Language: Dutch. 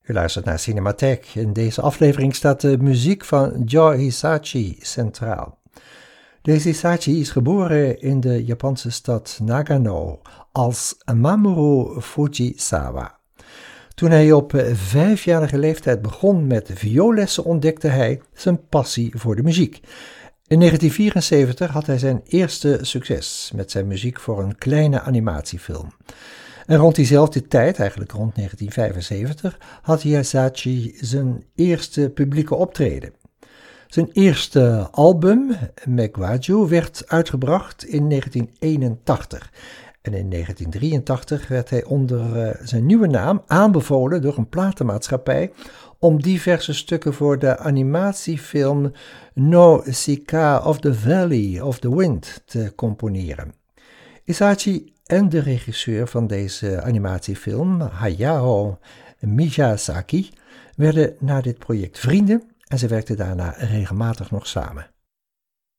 U luistert naar Cinematheek. In deze aflevering staat de muziek van Joe Hisaichi centraal. Deze Hisaichi is geboren in de Japanse stad Nagano als Mamoru Fujisawa. Toen hij op 5-jarige leeftijd begon met vioollessen ontdekte hij zijn passie voor de muziek. In 1974 had hij zijn eerste succes met zijn muziek voor een kleine animatiefilm. En rond diezelfde tijd, eigenlijk rond 1975, had Hisaichi zijn eerste publieke optreden. Zijn eerste album, Megwaju, werd uitgebracht in 1981. En in 1983 werd hij onder zijn nieuwe naam aanbevolen door een platenmaatschappij om diverse stukken voor de animatiefilm Nausicaa of the Valley of the Wind te componeren. Hisaichi en de regisseur van deze animatiefilm, Hayao Miyazaki, werden na dit project vrienden en ze werkten daarna regelmatig nog samen.